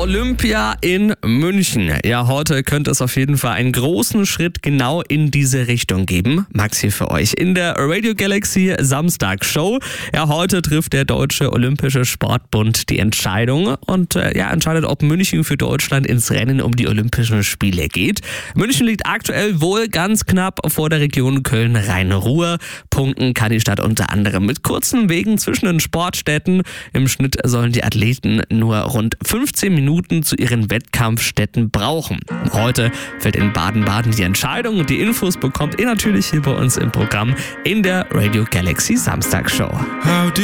Olympia in München. Ja, heute könnte es auf jeden Fall einen großen Schritt genau in diese Richtung geben. Max hier für euch in der Radio Galaxy Samstag-Show. Ja, heute trifft der Deutsche Olympische Sportbund die Entscheidung und entscheidet, ob München für Deutschland ins Rennen um die Olympischen Spiele geht. München liegt aktuell wohl ganz knapp vor der Region Köln-Rhein-Ruhr. Punkten kann die Stadt unter anderem mit kurzen Wegen zwischen den Sportstätten. Im Schnitt sollen die Athleten nur rund 15 Minuten zu ihren Wettkampfstätten brauchen. Heute fällt in Baden-Baden die Entscheidung und die Infos bekommt ihr natürlich hier bei uns im Programm in der Radio Galaxy Samstag Show.